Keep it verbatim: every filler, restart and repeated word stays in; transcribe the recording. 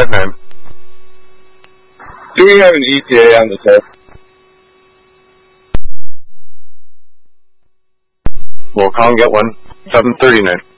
five nine. Do we have an E T A on the test? We'll call and get one. seven thirty-nine.